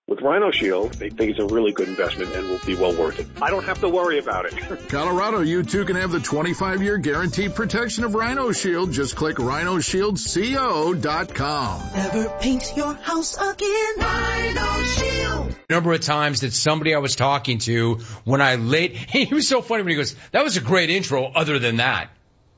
With Rhino Shield, they think it's a really good investment and will be well worth it. I don't have to worry about it. Colorado, you too can have the 25-year guaranteed protection of Rhino Shield. Just click rhinoshieldco.com. Never paint your house again. Rhino Shield. Number of times that somebody I was talking to when I laid, he was so funny when he goes, that was a great intro other than that.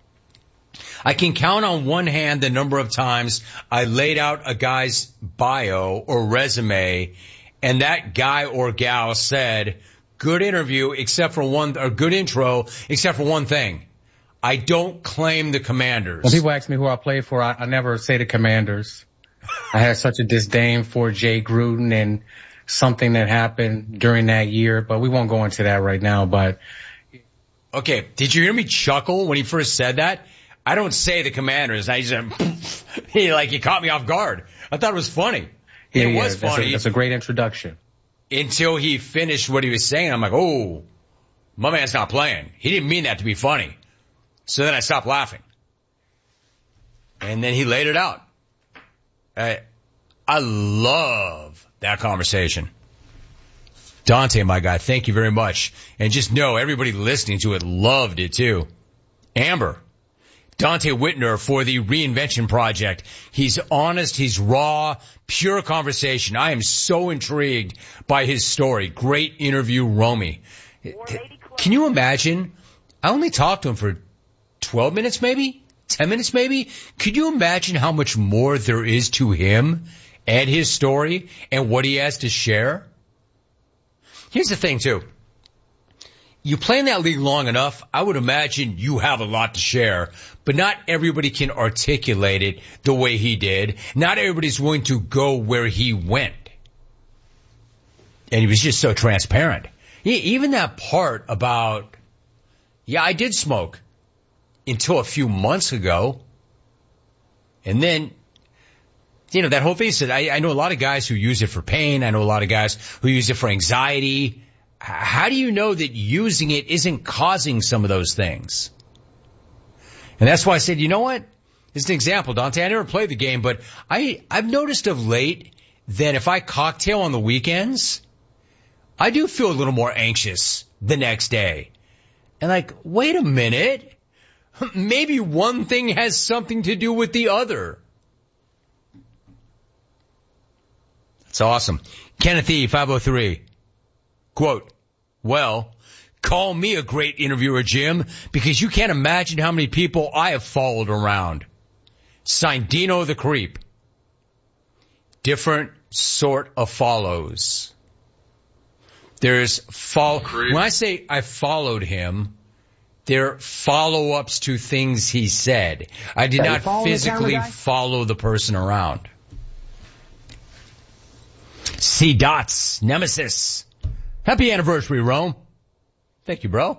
I can count on one hand the number of times I laid out a guy's bio or resume and that guy or gal said, good interview except for one, or good intro except for one thing. I don't claim the Commanders. When people ask me who I play for, I never say the Commanders. I had such a disdain for Jay Gruden and something that happened during that year, but we won't go into that right now. But okay, did you hear me chuckle when he first said that? I don't say the Commanders. I just, he caught me off guard. I thought it was funny. It was funny. That's a great introduction. Until he finished what he was saying, I'm like, oh, my man's not playing. He didn't mean that to be funny. So then I stopped laughing. And then he laid it out. I love that conversation. Dante, my guy, thank you very much. And just know everybody listening to it loved it too. Amber. Dante Whitner for the Reinvention Project. He's honest, he's raw, pure conversation. I am so intrigued by his story. Great interview, Romy. Can you imagine? I only talked to him for 12 minutes maybe? 10 minutes maybe? Could you imagine how much more there is to him and his story and what he has to share? Here's the thing too. You play in that league long enough, I would imagine you have a lot to share, but not everybody can articulate it the way he did. Not everybody's willing to go where he went. And he was just so transparent. Even that part about, yeah, I did smoke until a few months ago. And then, you know, that whole thing, he said, I know a lot of guys who use it for pain. I know a lot of guys who use it for anxiety. How do you know that using it isn't causing some of those things? And that's why I said, you know what? It's an example, Dante. I never played the game, but I've noticed of late that if I cocktail on the weekends, I do feel a little more anxious the next day. And like, wait a minute. Maybe one thing has something to do with the other. That's awesome. Kenneth E. 503. Quote, well, call me a great interviewer, Jim, because you can't imagine how many people I have followed around. Signed Dino the Creep. Different sort of follows. There's when I say I followed him, there are follow-ups to things he said. I did not physically follow the person around. C. Dots, Nemesis. Happy anniversary, Rome. Thank you, bro.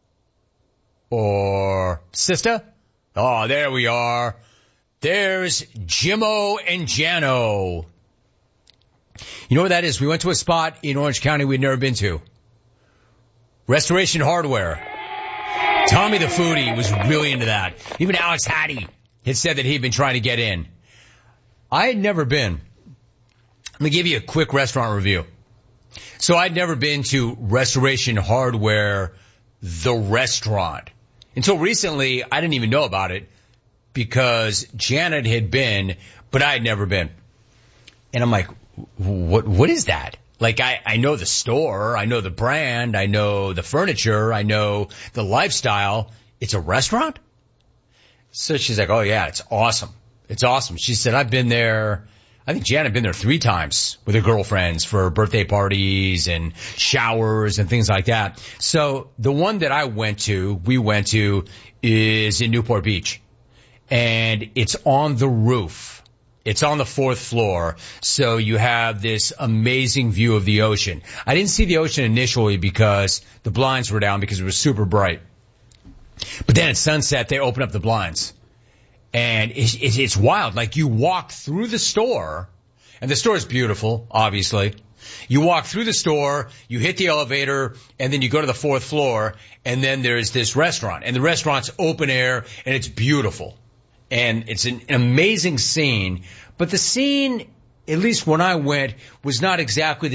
Or sister. Oh, there we are. There's Jimmo and Jano. You know what that is? We went to a spot in Orange County we'd never been to. Restoration Hardware. Tommy the Foodie was really into that. Even Alex Hattie had said that he'd been trying to get in. I had never been. Let me give you a quick restaurant review. So I'd never been to Restoration Hardware, the restaurant. Until recently, I didn't even know about it because Janet had been, but I had never been. And I'm like, what is that? Like, I know the store, I know the brand, I know the furniture, I know the lifestyle. It's a restaurant? So she's like, oh yeah, it's awesome. It's awesome. She said, I've been there. I think Janet had been there 3 times with her girlfriends for birthday parties and showers and things like that. So the one that we went to is in Newport Beach. And it's on the roof. It's on the 4th floor. So you have this amazing view of the ocean. I didn't see the ocean initially because the blinds were down because it was super bright. But then at sunset, they open up the blinds. And it's wild. Like, you walk through the store, and the store is beautiful, obviously. You walk through the store, you hit the elevator, and then you go to the 4th floor, and then there's this restaurant. And the restaurant's open air, and it's beautiful. And it's an amazing scene. But the scene, at least when I went, was not exactly the